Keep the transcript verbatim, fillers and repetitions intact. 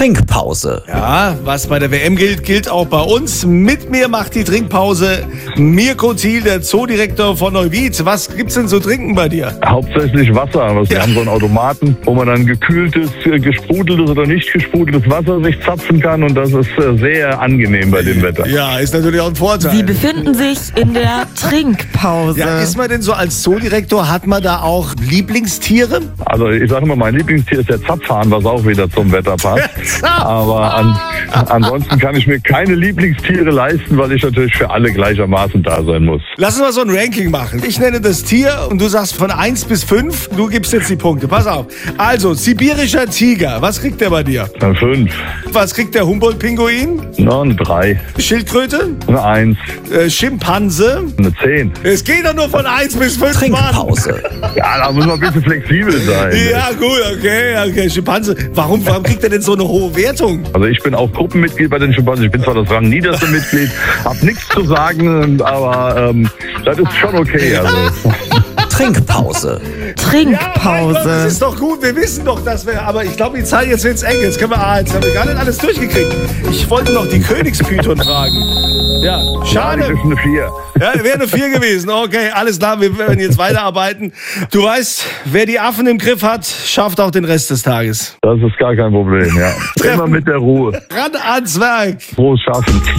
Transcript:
Trinkpause. Ja, was bei der W M gilt, gilt auch bei uns. Mit mir macht die Trinkpause Mirko Thiel, der Zoodirektor von Neuwied. Was gibt's denn zu trinken bei dir? Hauptsächlich Wasser. Also wir Ja. haben so einen Automaten, wo man dann gekühltes, äh, gesprudeltes oder nicht gesprudeltes Wasser sich zapfen kann. Und das ist äh, sehr angenehm bei dem Wetter. Ja, ist natürlich auch ein Vorteil. Sie befinden sich in der Trinkpause. Ja, ist man denn so als Zoodirektor, hat man da auch Lieblingstiere? Also ich sage immer, mein Lieblingstier ist der Zapfhahn, was auch wieder zum Wetter passt. Aber an, ansonsten kann ich mir keine Lieblingstiere leisten, weil ich natürlich für alle gleichermaßen da sein muss. Lass uns mal so ein Ranking machen. Ich nenne das Tier und du sagst von eins bis fünf. Du gibst jetzt die Punkte. Pass auf. Also, sibirischer Tiger. Was kriegt der bei dir? Eine fünf, Was kriegt der Humboldt-Pinguin? na, eine drei, Schildkröte? eine eins, Äh, Schimpanse? eine zehn. Es geht doch nur von eins bis fünf. Trinkpause. Ja, da muss man ein bisschen flexibel sein. Ja, gut, okay, okay. Schimpanse. Warum, warum kriegt er denn so eine hohe Wertung? Also ich bin auch Gruppenmitglied bei den Schimpansen. Ich bin zwar das rangniederste Mitglied, hab nichts zu sagen, aber ähm, das ist schon okay. Also. Trinkpause. Ja, mein Gott, das Trinkpause. ist doch gut. Wir wissen doch, dass wir. Aber ich glaube, die Zahl jetzt wird's eng. Jetzt können wir. Ah, jetzt haben wir gar nicht alles durchgekriegt. Ich wollte noch die Königspython fragen. Ja, Das schade. ist eine vier. Ja, wäre eine vier gewesen. Okay, alles klar. Wir werden jetzt weiterarbeiten. Du weißt, wer die Affen im Griff hat, schafft auch den Rest des Tages. Das ist gar kein Problem, ja. Immer mit der Ruhe. Ran ans Werk. Frohes Schaffen.